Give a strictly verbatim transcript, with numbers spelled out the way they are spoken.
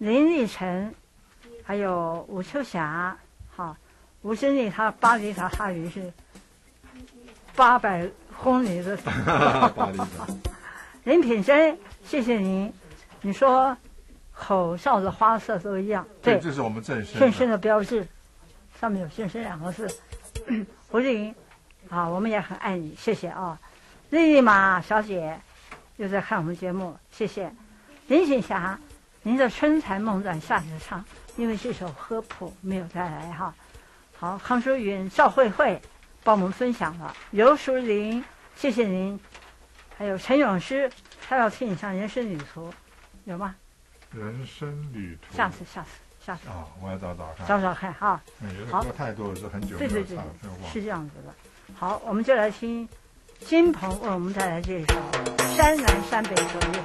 林立成，还有吴秋霞，好，吴生丽他巴黎塔哈语是八百公里的。 巴黎塔。 林品珍，谢谢您。你说口哨的花色都一样，对， 这是我们正身正身的标志，上面有正身两个字。胡志莹，啊，我们也很爱你，谢谢啊。丽丽玛小姐又在看我们节目，谢谢。林锦霞，您的春蚕梦断下次唱，因为这首歌谱没有带来哈。好，康淑云、赵慧慧帮我们分享了。刘淑玲，谢谢您。还有陈永诗，他要听你唱《人生旅途》，有吗？ 人生旅途。 下次，下次，下次。 啊，我要找找看。 找找看哈。 嗯，有的歌太多了，是很久没有唱， 对对对，是这样子的。好，我们就来听金鹏为我们带来这首《山南山北左右》。